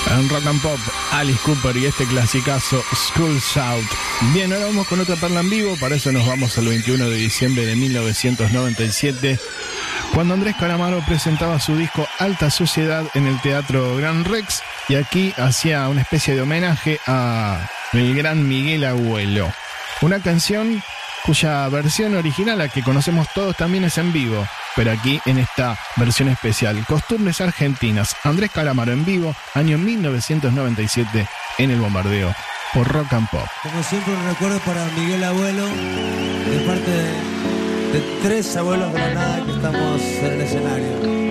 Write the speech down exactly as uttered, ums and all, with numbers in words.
En Rock and Pop, Alice Cooper y este clasicazo Schools Out. Bien, ahora vamos con otra perla en vivo. Para eso nos vamos al veintiuno de diciembre de mil novecientos noventa y siete, cuando Andrés Calamaro presentaba su disco Alta Sociedad en el Teatro Gran Rex, y aquí hacía una especie de homenaje a el gran Miguel Abuelo. Una canción cuya versión original, la que conocemos todos, también es en vivo, pero aquí en esta versión especial. Costumbres Argentinas, Andrés Calamaro en vivo, año mil novecientos noventa y siete, en El Bombardeo, por Rock and Pop. Como siempre, un recuerdo para Miguel Abuelo, de parte de, de tres abuelos de la nada que estamos en el escenario.